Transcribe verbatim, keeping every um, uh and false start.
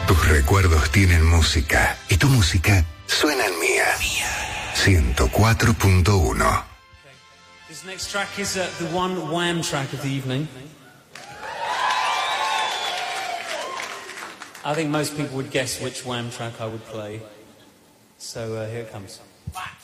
Tus recuerdos tienen música y tu música suena en Mía. ciento cuatro punto uno. This next track is uh, the one Wham track of the evening. I think most people would guess which Wham track I would play. So uh, here it comes. One,